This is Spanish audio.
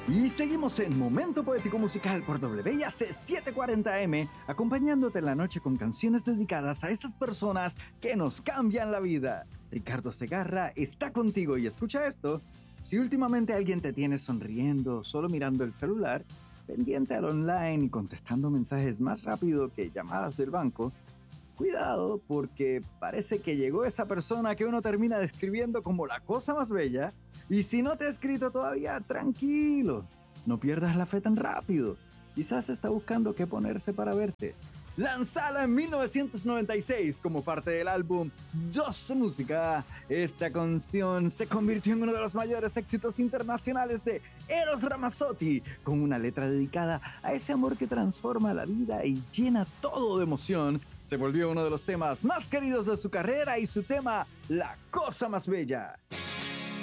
Y seguimos en Momento Poético Musical por WIAC 740M, acompañándote en la noche con canciones dedicadas a esas personas que nos cambian la vida. Ricardo Segarra está contigo y escucha esto. Si últimamente alguien te tiene sonriendo, solo mirando el celular, pendiente al online y contestando mensajes más rápido que llamadas del banco, cuidado porque parece que llegó esa persona que uno termina describiendo como la cosa más bella. Y si no te ha escrito todavía, tranquilo, no pierdas la fe tan rápido. Quizás está buscando qué ponerse para verte. Lanzada en 1996 como parte del álbum Just Música, esta canción se convirtió en uno de los mayores éxitos internacionales de Eros Ramazzotti, con una letra dedicada a ese amor que transforma la vida y llena todo de emoción. Se volvió uno de los temas más queridos de su carrera y su tema, La Cosa Más Bella.